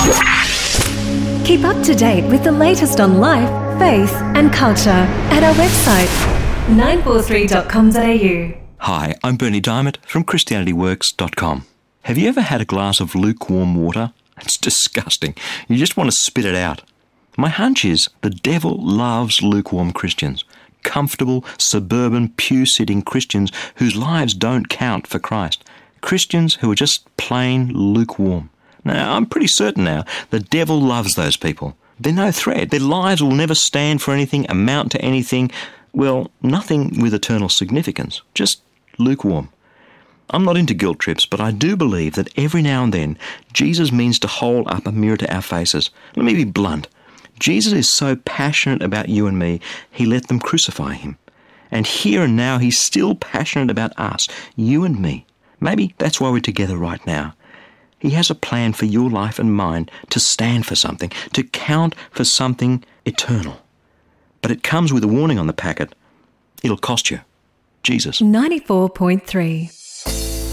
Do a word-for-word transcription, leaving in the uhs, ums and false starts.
Keep up to date with the latest on life, faith and culture at our website, nine four three dot com dot a u. Hi, I'm Bernie Diamond from Christianity Works dot com. Have you ever had a glass of lukewarm water? It's disgusting. You just want to spit it out. My hunch is the devil loves lukewarm Christians. Comfortable, suburban, pew-sitting Christians whose lives don't count for Christ. Christians who are just plain lukewarm. Now, I'm pretty certain now the devil loves those people. They're no threat. Their lives will never stand for anything, amount to anything. Well, nothing with eternal significance. Just lukewarm. I'm not into guilt trips, but I do believe that every now and then Jesus means to hold up a mirror to our faces. Let me be blunt. Jesus is so passionate about you and me, he let them crucify him. And here and now, he's still passionate about us, you and me. Maybe that's why we're together right now. He has a plan for your life and mine to stand for something, to count for something eternal. But it comes with a warning on the packet. It'll cost you. Jesus. ninety-four point three